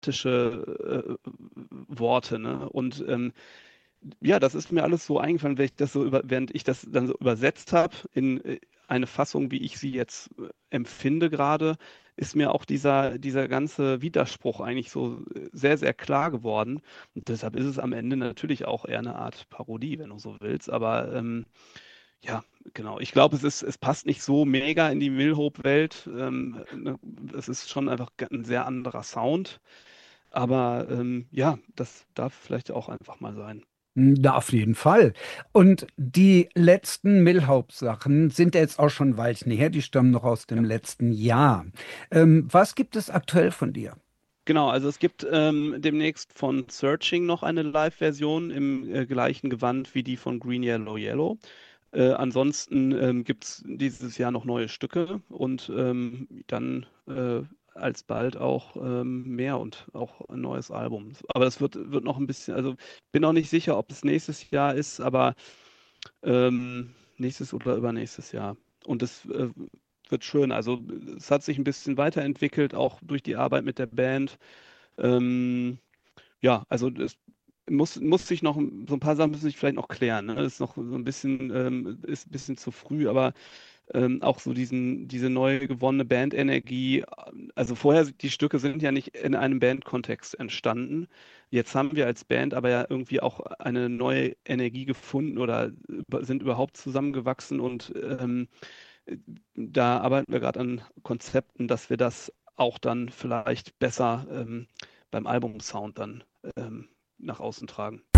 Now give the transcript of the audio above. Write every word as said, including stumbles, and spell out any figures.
dramatische äh, Worte, ne? Und ähm, ja, das ist mir alles so eingefallen, während ich das so über, während ich das dann so übersetzt habe in äh, eine Fassung, wie ich sie jetzt äh, empfinde gerade, ist mir auch dieser, dieser ganze Widerspruch eigentlich so äh, sehr, sehr klar geworden. Und deshalb ist es am Ende natürlich auch eher eine Art Parodie, wenn du so willst. Aber ähm, ja, genau. Ich glaube, es ist, es passt nicht so mega in die Milhope-Welt. Ähm, ne, es ist schon einfach ein sehr anderer Sound. Aber ähm, ja, das darf vielleicht auch einfach mal sein. Ja, auf jeden Fall. Und die letzten Milhouse-Sachen sind ja jetzt auch schon ein Weilchen her, die stammen noch aus dem Ja. letzten Jahr. Ähm, was gibt es aktuell von dir? Genau, also es gibt ähm, demnächst von Searching noch eine Live-Version im äh, gleichen Gewand wie die von Green Yellow Yellow. Äh, ansonsten ähm, gibt es dieses Jahr noch neue Stücke und ähm, dann äh, alsbald auch ähm, mehr und auch ein neues Album. Aber das wird, wird noch ein bisschen, also bin noch nicht sicher, ob es nächstes Jahr ist, aber ähm, nächstes oder übernächstes Jahr. Und es äh, wird schön. Also es hat sich ein bisschen weiterentwickelt, auch durch die Arbeit mit der Band. Ähm, ja, also es muss, muss sich noch, so ein paar Sachen müssen sich vielleicht noch klären. Ne? Das ist noch so ein bisschen, ähm, ist ein bisschen zu früh, aber ähm, auch so diesen, diese neu gewonnene Bandenergie. Also vorher, die Stücke sind ja nicht in einem Bandkontext entstanden. Jetzt haben wir als Band aber ja irgendwie auch eine neue Energie gefunden oder über- sind überhaupt zusammengewachsen und ähm, da arbeiten wir gerade an Konzepten, dass wir das auch dann vielleicht besser ähm, beim Albumsound dann ähm, nach außen tragen.